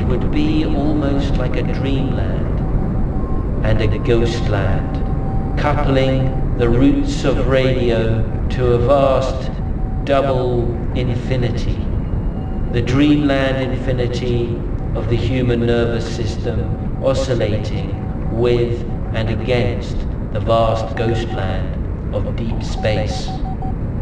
would be almost like a dreamland and a ghostland, coupling the roots of radio to a vast double infinity, the dreamland infinity of the human nervous system oscillating with and against the vast ghostland of deep space.